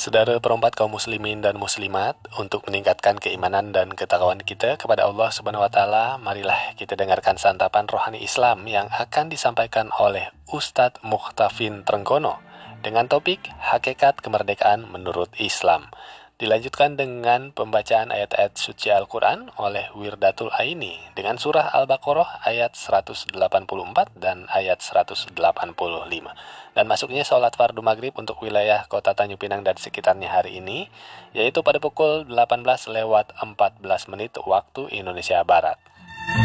Saudara perempat kaum muslimin dan muslimat, untuk meningkatkan keimanan dan ketakwaan kita kepada Allah Subhanahu wa taala, marilah kita dengarkan santapan rohani Islam yang akan disampaikan oleh Ustadz Mukhtafin Trenggono dengan topik Hakikat Kemerdekaan Menurut Islam. Dilanjutkan dengan pembacaan ayat-ayat suci Al-Quran oleh Wirdatul Aini dengan surah Al-Baqarah ayat 184 dan ayat 185. Dan masuknya sholat fardu maghrib untuk wilayah kota Tanjung Pinang dan sekitarnya hari ini, yaitu pada pukul 18 lewat 14 menit waktu Indonesia Barat.